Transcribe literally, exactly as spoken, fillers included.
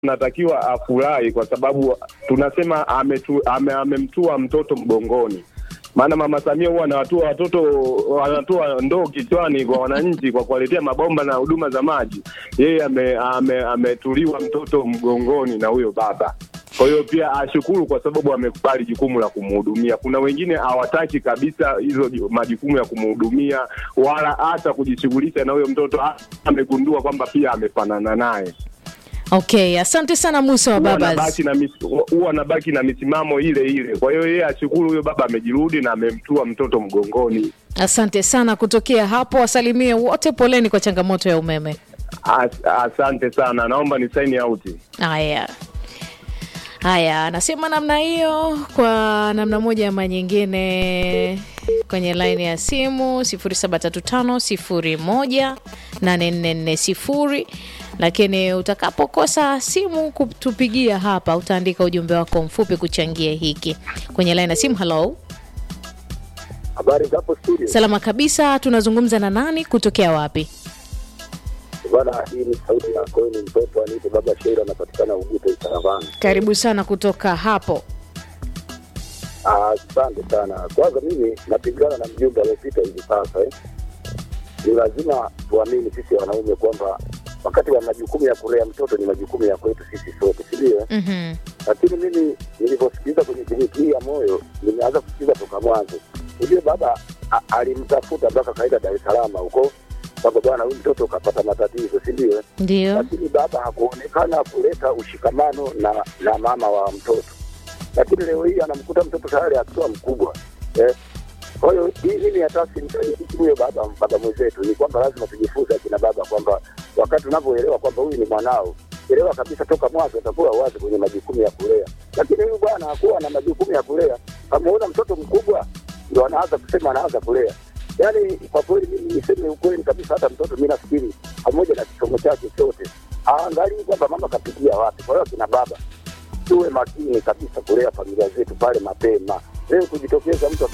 natakiwa afurahi kwa sababu tunasema ametu, ame, amemtua mtoto mgongoni. Maana Mama Samia huwa anawatua watoto, anatoa ndoo kichwani kwa wananchi kwa kuwaletea mabomba na huduma za maji. Yeye ame, ame, ametuliwa mtoto mgongoni na huyo baba. Kwa hiyo pia ashukuru kwa sababu amekubali jukumu la kumhudumia. Kuna wengine hawataki kabisa hizo majukumu ya kumhudumia wala hata kujishughulisha na huyo mtoto. Amegundua kwamba pia amefanana naye. Okay, asante sana Musa wa Babas. Huwa anabaki na misimamo ile ile. Kwa hiyo yeye ashukuru huyo baba amejirudi na amemtua mtoto mgongoni. Asante sana kutokea hapo, wasalimie wote, poleni kwa changamoto ya umeme. As, asante sana, naomba ni sign out. Haya. Haya, anasema namna hiyo kwa namna moja ama nyingine kwenye line ya simu sifuri saba tatu tano sifuri moja nane nne nne sifuri. Lakini utakapokosa simu kutupigia hapa, utaandika ujumbe wako mfupi kuchangia hiki. Kwenye line ya simu, hello. Habari hapo studio? Salama kabisa, tunazungumza na nani kutokea wapi? Bwana, hii ni sauti ya Koeni mtoto aniite Baba Sheira, anapatikana Ugute Saravani. Karibu sana kutoka hapo. Asante ah, sana. Kwanza mimi napingana na mjumbe aliyepita hivi sasa eh. Ni lazima tuamini sisi wanaume kwamba wakati wa majukumu ya kulea mtoto ni majukumu ya kwetu sisi sote, si ndio? Mhm. Lakini mimi niliposikiliza kwenye kliniki ya moyo, nimeanza kusikiliza toka mwanzo. Ndio baba alimtafuta mpaka kaenda Dar es Salaam huko. Sababu bwana huyu mtoto kapata matatizo, si ndio? Ndio. Lakini baba hakuonekana kuleta ushikamano na na mama wa mtoto. Lakini leo hii anamkuta mtoto tayari akiwa mkubwa. Eh. Kwa hiyo hii mimi hata simtaki huyo baba baba mwenzetu, ni kwamba lazima tujifunze kina baba kwamba wakati unapoelewa kwamba huyu ni mwanao, elewa kabisa toka mwanzo atakuwa wazi kwenye majukumu ya kulea. Lakini huyu bwana hakuwa na majukumu ya kulea. Ameona mtoto mkubwa ndio anaanza kusema anaanza kulea. Yaani kwa kweli mimi niseme ukweli kabisa, hata mtoto mimi nafikiri pamoja na kisomo chake chote aangalie kwamba mama kapitia wapi. Kwa hiyo kina baba tuwe makini kabisa kulea familia zetu pale mapema. Leo kujitokeza mtu